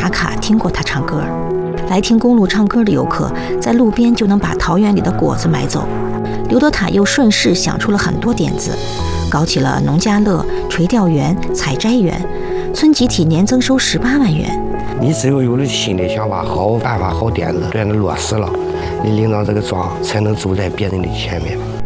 打卡听过他唱歌。来听公路唱歌的游客，在路边就能把桃园里的果子买走。刘德塔又顺势想出了很多点子，搞起了农家乐、垂钓园、采摘园，村集体年增收18万元。 你只有有了新的想法、好办法、好点子，让它落实了，你领导这个庄才能走在别人的前面。